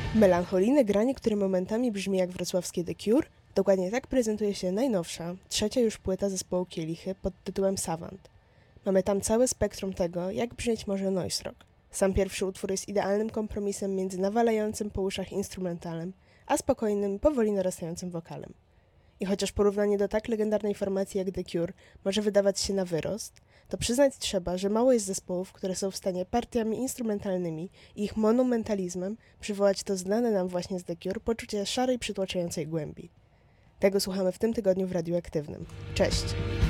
Melancholijne granie, które momentami brzmi jak wrocławskie The Cure, dokładnie tak prezentuje się najnowsza, trzecia już płyta zespołu Kielichy pod tytułem Savant. Mamy tam całe spektrum tego, jak brzmieć może noise rock. Sam pierwszy utwór jest idealnym kompromisem między nawalającym po uszach instrumentalem, a spokojnym, powoli narastającym wokalem. I chociaż porównanie do tak legendarnej formacji jak The Cure może wydawać się na wyrost, to przyznać trzeba, że mało jest zespołów, które są w stanie partiami instrumentalnymi i ich monumentalizmem przywołać to znane nam właśnie z The Cure poczucie szarej, przytłaczającej głębi. Tego słuchamy w tym tygodniu w Radiu Aktywnym. Cześć!